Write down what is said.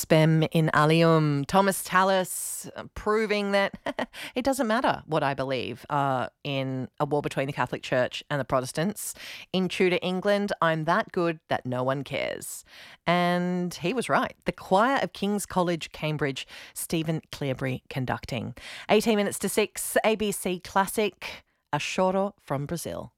Spem in alium. Thomas Tallis proving that it doesn't matter what I believe in a war between the Catholic Church and the Protestants. In Tudor England, I'm that good that no one cares. And he was right. The choir of King's College, Cambridge, Stephen Clearbury conducting. 18 minutes to 6, ABC Classic, a choro from Brazil.